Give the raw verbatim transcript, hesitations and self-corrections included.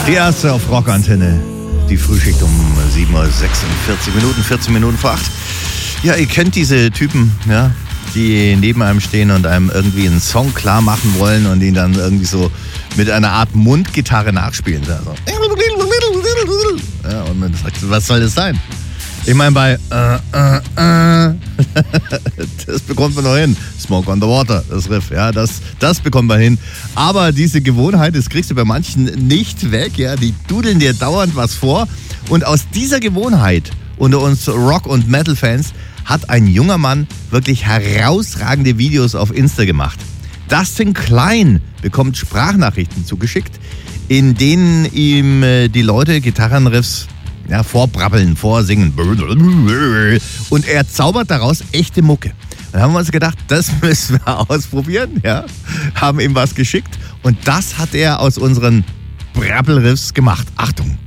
Die erste auf Rockantenne. Die Frühschicht um sieben Uhr sechsundvierzig Minuten, vierzehn Minuten vor acht. Ja, ihr kennt diese Typen, ja, die neben einem stehen und einem irgendwie einen Song klar machen wollen und ihn dann irgendwie so mit einer Art Mundgitarre nachspielen. Also. Ja, und man sagt, was soll das sein? Ich meine, bei äh, äh, äh, das bekommt man noch hin. Smoke on the Water, das Riff, ja, das, das bekommt man hin. Aber diese Gewohnheit, das kriegst du bei manchen nicht weg, ja, die dudeln dir dauernd was vor. Und aus dieser Gewohnheit unter uns Rock- und Metal-Fans hat ein junger Mann wirklich herausragende Videos auf Insta gemacht. Dustin Klein bekommt Sprachnachrichten zugeschickt, in denen ihm die Leute Gitarrenriffs ja, vorbrabbeln, vorsingen. Und er zaubert daraus echte Mucke. Dann haben wir uns gedacht, das müssen wir ausprobieren. Ja? Haben ihm was geschickt und das hat er aus unseren Brabbelriffs gemacht. Achtung.